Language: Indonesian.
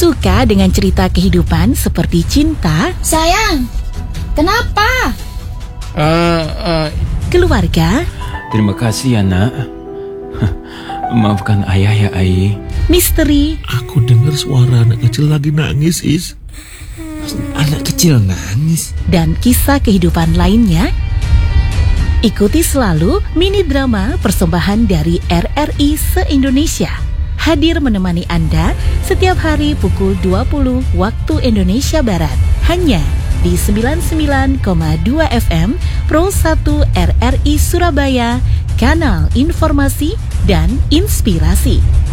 Suka dengan cerita kehidupan seperti cinta, Sayang, kenapa? keluarga, Terima kasih ya nak. Maafkan ayah ya Ai. misteri, Aku dengar suara anak kecil lagi nangis, Is. Anak kecil nangis. dan kisah kehidupan lainnya. Ikuti selalu mini drama persembahan dari RRI se-Indonesia. Hadir menemani Anda setiap hari pukul 20 waktu Indonesia Barat. Hanya di 99,2 FM Pro 1 RRI Surabaya, kanal informasi dan inspirasi.